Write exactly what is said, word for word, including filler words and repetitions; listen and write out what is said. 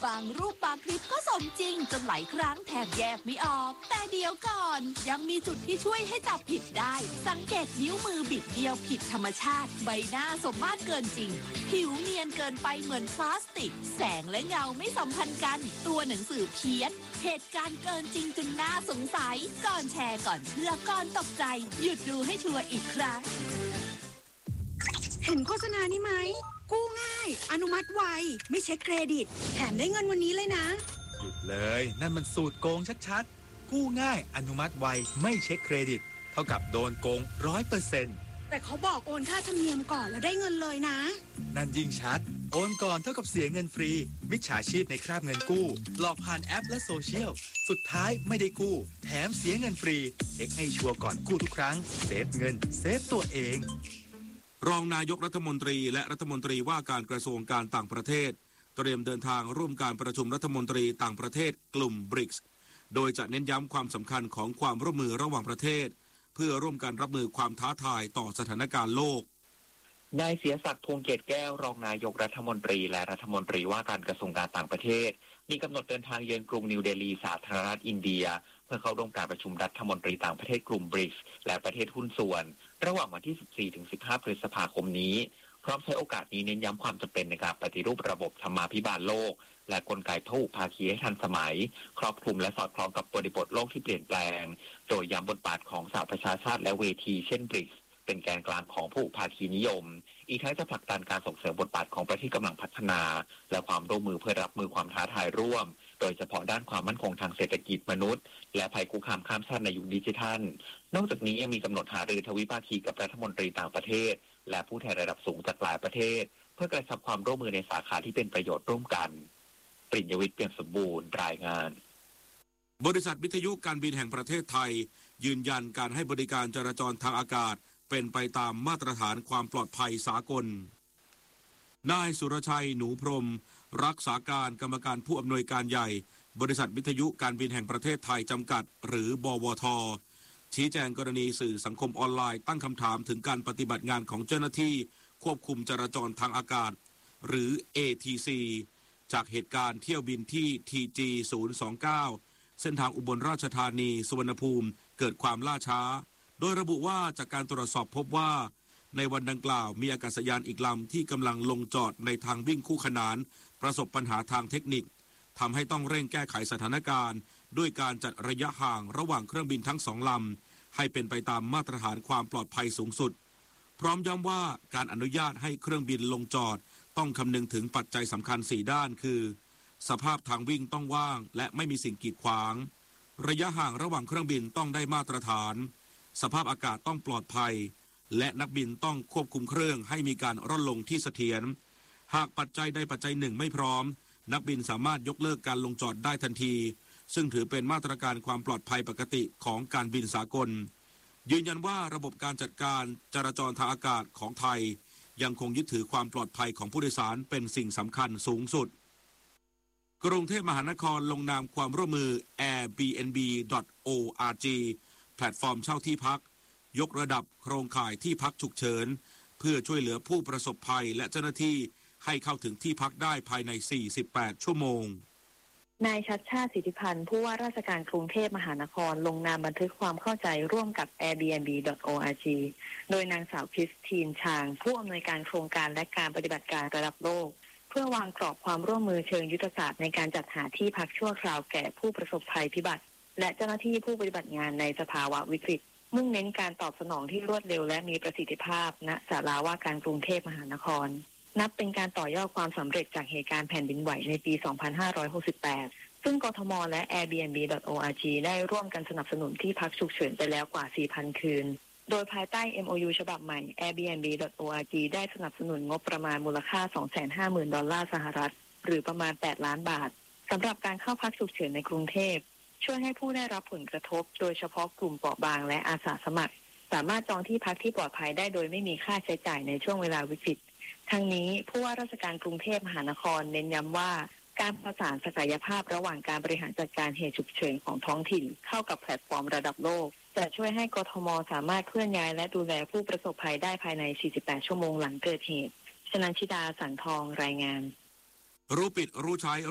บางรูปบางคลิปก็สมจริงจนหลายครั้งแทบแยกไม่ออกแต่เดี๋ยวก่อนยังมีจุดที่ช่วยให้จับผิดได้สังเกตนิ้วมือบิดเดียวผิดธรรมชาติใบหน้าสมมาตรเกินจริงผิวเนียนเกินไปเหมือนพลาสติกแสงและเงาไม่สัมพันธ์กันตัวหนังสือเพี้ยนเหตุการณ์เกินจริงจนน่าสงสัยก่อนแชร์ก่อนเชื่อก่อนตกใจหยุดดูให้ชัวร์อีกครั้งเห็นโฆษณานี้ไหมกู้ง่ายอนุมัติไวไม่เช็คเครดิตแถมได้เงินวันนี้เลยนะหยุดเลยนั่นมันสูตรโกงชัดๆกู้ง่ายอนุมัติไวไม่เช็คเครดิตเท่ากับโดนโกง ร้อยเปอร์เซ็นต์แต่เขาบอกโอนค่าธรรมเนียมก่อนแล้วได้เงินเลยนะนั่นยิ่งชัดโอนก่อนเท่ากับเสียเงินฟรีมิจฉาชีพในคราบเงินกู้หลอกผ่านแอปและโซเชียลสุดท้ายไม่ได้กู้แถมเสียเงินฟรีเช็คให้ชัวร์ก่อนกู้ทุกครั้งเซฟเงินเซฟตัวเองรองนายกรัฐมนตรีและรัฐมนตรีว่าการกระทรวงการต่างประเทศเตรียมเดินทางร่วมการประชุมรัฐมนตรีต่างประเทศกลุ่ม บริกส์ โดยจะเน้นย้ำความสำคัญของความร่วมมือระหว่างประเทศเพื่อร่วมกันรับมือความท้าทายต่อสถานการณ์โลกนายเสียศักดิ์พวงเกตแก้วรองนายกรัฐมนตรีและรัฐมนตรีว่าการกระทรวงการต่างประเทศมีกำหนดเดินทางเยือนกรุงนิวเดลีสาธารณรัฐอินเดียเพื่อเข้าร่วมการประชุมรัฐมนตรีต่างประเทศกลุ่ม บริกส์ และประเทศหุ้นส่วนระหว่างวันที่ สิบสี่ถึงสิบห้า พฤษภาคมนี้พร้อมใช้โอกาสนี้เน้นย้ำความจำเป็นในการปฏิรูประบบธรรมาภิบาลโลกและกลไกพหุภาคีให้ทันสมัยครอบคลุมและสอดคล้องกับบริบทโลกที่เปลี่ยนแปลงโดยย้ำบทบาทของสหประชาชาติและเวทีเช่น บริกส์ เป็นแกนกลางของพหุภาคีนิยมอีกทั้งจะผลักดันการส่งเสริมบทบาทของประเทศกำลังพัฒนาและความร่วมมือเพื่อรับมือความท้าทายร่วมโดยเฉพาะด้านความมั่นคงทางเศรษฐกิจมนุษย์และภัยคุกคามข้ามชาติในยุคดิจิทัลนอกจากนี้ยังมีกำหนดหารือทวิภาคีกับรัฐมนตรีต่างประเทศและผู้แทนระดับสูงจากหลายประเทศเพื่อกระชับความร่วมมือในสาขาที่เป็นประโยชน์ร่วมกันปริญญวิทย์เปี่ยมสมบูรณ์รายงานบริษัทวิทยุการบินแห่งประเทศไทยยืนยันการให้บริการจราจรทางอากาศเป็นไปตามมาตรฐานความปลอดภัยสากลนายสุรชัยหนูพรหมรักษาการกรรมการผู้อำนวยการใหญ่บริษัทวิทยุการบินแห่งประเทศไทยจำกัดหรือบวท.ชี้แจงกรณีสื่อสังคมออนไลน์ตั้งคำถามถึงการปฏิบัติงานของเจ้าหน้าที่ควบคุมจราจรทางอากาศหรือ เอ ที ซี จากเหตุการณ์เที่ยวบินที่ ที จี ศูนย์ สอง เก้า เส้นทางอุบลราชธานีสุวรรณภูมิเกิดความล่าช้าโดยระบุว่าจากการตรวจสอบพบว่าในวันดังกล่าวมีอากาศยานอีกลำที่กำลังลงจอดในทางวิ่งคู่ขนานประสบปัญหาทางเทคนิคทำให้ต้องเร่งแก้ไขสถานการณ์ด้วยการจัดระยะห่างระหว่างเครื่องบินทั้งสองลำให้เป็นไปตามมาตรฐานความปลอดภัยสูงสุดพร้อมย้ำว่าการอนุญาตให้เครื่องบินลงจอดต้องคำนึงถึงปัจจัยสำคัญสี่ด้านคือสภาพทางวิ่งต้องว่างและไม่มีสิ่งกีดขวางระยะห่างระหว่างเครื่องบินต้องได้มาตรฐานสภาพอากาศต้องปลอดภัยและนักบินต้องควบคุมเครื่องให้มีการร่อนลงที่เสถียรหากปัจจัยใดปัจจัยหนึ่งไม่พร้อมนักบินสามารถยกเลิกการลงจอดได้ทันทีซึ่งถือเป็นมาตรการความปลอดภัยปกติของการบินสากลยืนยันว่าระบบการจัดการจราจรทางอากาศของไทยยังคงยึดถือความปลอดภัยของผู้โดยสารเป็นสิ่งสำคัญสูงสุดกรุงเทพมหานครลงนามความร่วมมือ แอร์ บี เอ็น บี ดอท โอ อาร์ จี แพลตฟอร์มเช่าที่พักยกระดับโครงข่ายที่พักฉุกเฉินเพื่อช่วยเหลือผู้ประสบภัยและเจ้าหน้าที่ให้เข้าถึงที่พักได้ภายในสี่สิบแปดชั่วโมงนายชัชชาติสิทธิพันธ์ผู้ว่าราชการกรุงเทพมหานครลงนามบันทึกความเข้าใจร่วมกับ แอร์ บี เอ็น บี ดอท โอ อาร์ จี โดยนางสาวคริสตินชางผู้อำนวยการโครงการและการปฏิบัติการระดับโลกเพื่อวางกรอบความร่วมมือเชิงยุทธศาสตร์ในการจัดหาที่พักชั่วคราวแก่ผู้ประสบภัยพิบัติและเจ้าหน้าที่ผู้ปฏิบัติงานในสภาวะวิกฤตมุ่งเน้นการตอบสนองที่รวดเร็วและมีประสิทธิภาพณศาลาว่าการกรุงเทพมหานครนับเป็นการต่อยอดความสำเร็จจากเหตุการณ์แผ่นดินไหวในปี สองพันห้าร้อยหกสิบแปด ซึ่งกทมและ แอร์ บี เอ็น บี ดอท โอ อาร์ จี ได้ร่วมกันสนับสนุนที่พักฉุกเฉินไปแล้วกว่า สี่พัน คืนโดยภายใต้ เอ็ม โอ ยู ฉบับใหม่ แอร์ บี เอ็น บี ดอท โอ อาร์ จี ได้สนับสนุนงบประมาณมูลค่า สองแสนห้าหมื่น ดอลลาร์สหรัฐหรือประมาณ แปด ล้านบาทสำหรับการเข้าพักฉุกเฉินในกรุงเทพช่วยให้ผู้ได้รับผลกระทบโดยเฉพาะกลุ่มเปราะบางและอาสาสมัครสามารถจองที่พักที่ปลอดภัยได้โดยไม่มีค่าใช้จ่ายในช่วงเวลาวิกฤตทั้งนี้ผู้ว่าราชการกรุงเทพมหานครเน้นย้ำว่าการประสานศักยภาพระหว่างการบริหารจัดการเหตุฉุกเฉินของท้องถิ่นเข้ากับแพลตฟอร์มระดับโลกจะช่วยให้กทมสามารถเคลื่อนย้ายและดูแลผู้ประสบภัยได้ภายในสี่สิบแปดชั่วโมงหลังเกิดเหตุชนันชิดาสังทองรายงานรู้ปิดรู้ใช้